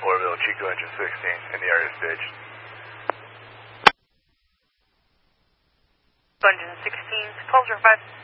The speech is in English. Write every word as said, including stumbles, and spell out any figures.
Orville, Chico engine sixteen, in the area staged. Engine sixteen, twelve zero five.